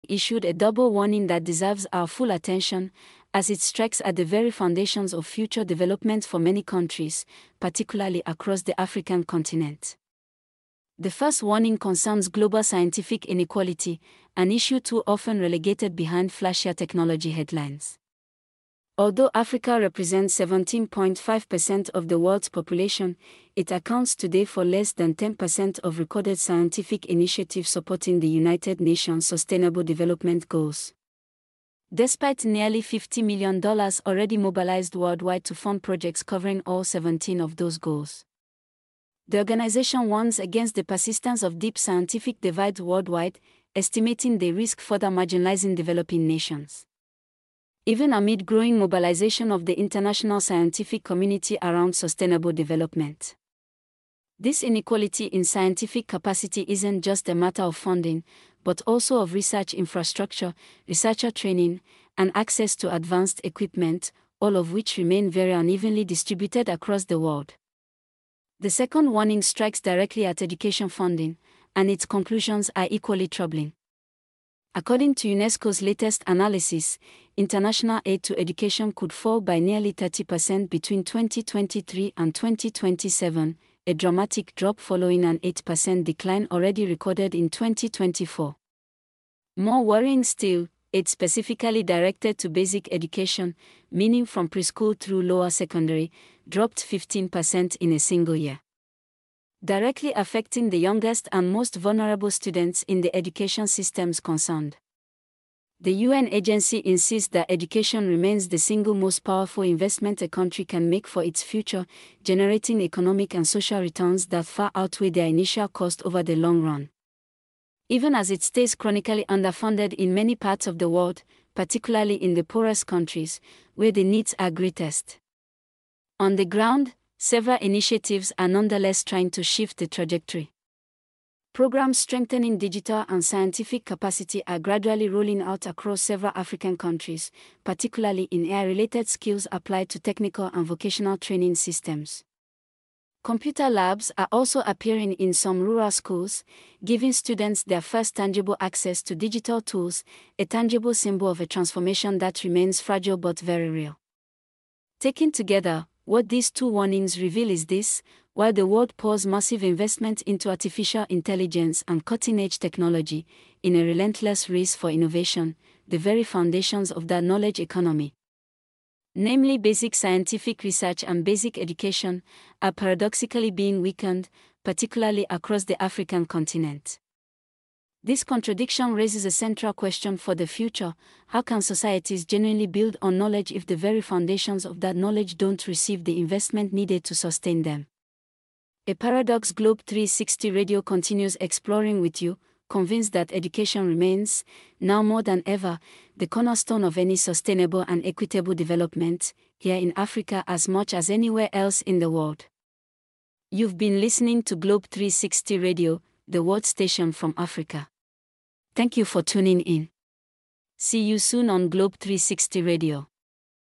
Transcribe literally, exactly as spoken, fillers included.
issued a double warning that deserves our full attention, as it strikes at the very foundations of future development for many countries, particularly across the African continent. The first warning concerns global scientific inequality, an issue too often relegated behind flashier technology headlines. Although Africa represents seventeen point five percent of the world's population, it accounts today for less than ten percent of recorded scientific initiatives supporting the United Nations Sustainable Development Goals. Despite nearly fifty million dollars already mobilized worldwide to fund projects covering all seventeen of those goals, the organization warns against the persistence of deep scientific divides worldwide, estimating they risk further marginalizing developing nations. Even amid growing mobilization of the international scientific community around sustainable development, this inequality in scientific capacity isn't just a matter of funding, but also of research infrastructure, researcher training, and access to advanced equipment, all of which remain very unevenly distributed across the world. The second warning strikes directly at education funding, and its conclusions are equally troubling. According to UNESCO's latest analysis, international aid to education could fall by nearly thirty percent between twenty twenty-three and twenty twenty-seven, a dramatic drop following an eight percent decline already recorded in twenty twenty-four. More worrying still, aid specifically directed to basic education, meaning from preschool through lower secondary, dropped fifteen percent in a single year, directly affecting the youngest and most vulnerable students in the education systems concerned. The U N agency insists that education remains the single most powerful investment a country can make for its future, generating economic and social returns that far outweigh their initial cost over the long run. Even as it stays chronically underfunded in many parts of the world, particularly in the poorest countries, where the needs are greatest. On the ground, several initiatives are nonetheless trying to shift the trajectory. Programs strengthening digital and scientific capacity are gradually rolling out across several African countries, particularly in A I-related skills applied to technical and vocational training systems. Computer labs are also appearing in some rural schools, giving students their first tangible access to digital tools, a tangible symbol of a transformation that remains fragile but very real. Taken together, what these two warnings reveal is this: while the world pours massive investment into artificial intelligence and cutting-edge technology, in a relentless race for innovation, the very foundations of that knowledge economy, namely basic scientific research and basic education, are paradoxically being weakened, particularly across the African continent. This contradiction raises a central question for the future: how can societies genuinely build on knowledge if the very foundations of that knowledge don't receive the investment needed to sustain them? A paradox Globe three sixty Radio continues exploring with you, convinced that education remains, now more than ever, the cornerstone of any sustainable and equitable development, here in Africa as much as anywhere else in the world. You've been listening to Globe three sixty Radio, the world station from Africa. Thank you for tuning in. See you soon on Globe three sixty Radio.